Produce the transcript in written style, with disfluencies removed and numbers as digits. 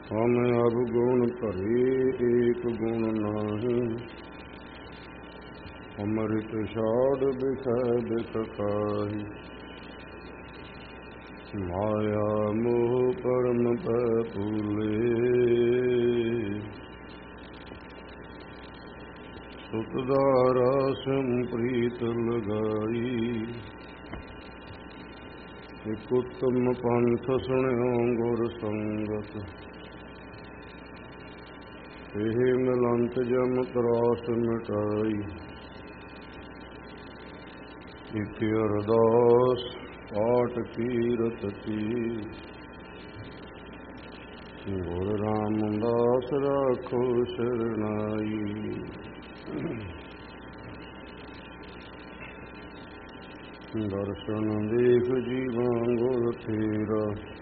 हम अवगुण भरे एक गुण नाही, अमृत छाड़ बिखै बिख खाही। माया मोह परम पै भूले, सुतदारा सिम प्रीत लगाई। एक उत्तम पंथ सुनियो गुर संगत, एह मिलंत जम त्रास मिटाई। इक अरदास पाठ कीरत की, गुर रामदास राखो शरणाई। दर्शन देख जीवा गुर तेरा,